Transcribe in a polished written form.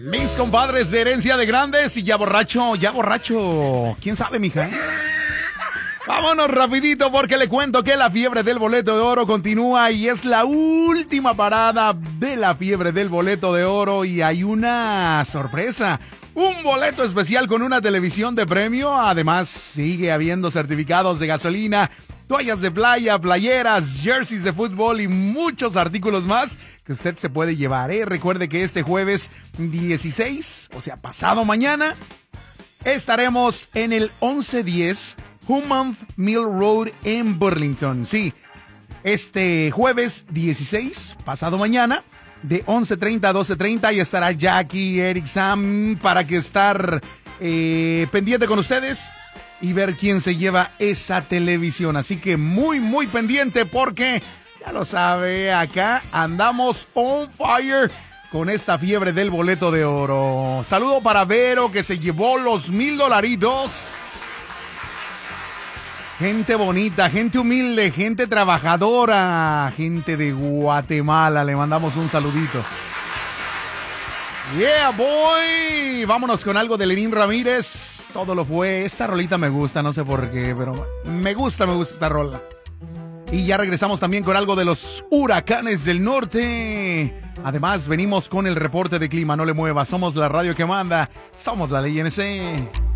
Mis compadres de Herencia de Grandes y ya borracho. ¿Quién sabe, mija? Vámonos rapidito porque le cuento que la fiebre del boleto de oro continúa y es la última parada de la fiebre del boleto de oro y hay una sorpresa. Un boleto especial con una televisión de premio. Además, sigue habiendo certificados de gasolina, toallas de playa, playeras, jerseys de fútbol y muchos artículos más que usted se puede llevar, ¿eh? Recuerde que este jueves 16, o sea, pasado mañana, estaremos en el 1110 Hummel Mill Road en Burlington. Sí, este jueves 16, pasado mañana, de 11:30 a 12:30, y estará Jackie, Eric, Sam, para que estar pendiente con ustedes y ver quién se lleva esa televisión. Así que muy pendiente porque, ya lo sabe, acá andamos on fire con esta fiebre del boleto de oro. Saludo para Vero, que se llevó los $1,000. Gente bonita, gente humilde, gente trabajadora, gente de Guatemala. Le mandamos un saludito. Yeah, boy. Vámonos con algo de Lenín Ramírez. Todo lo fue. Esta rolita me gusta, no sé por qué, pero me gusta esta rola. Y ya regresamos también con algo de los huracanes del norte. Además, venimos con el reporte de clima. No le mueva, somos la radio que manda. Somos la Ley NC.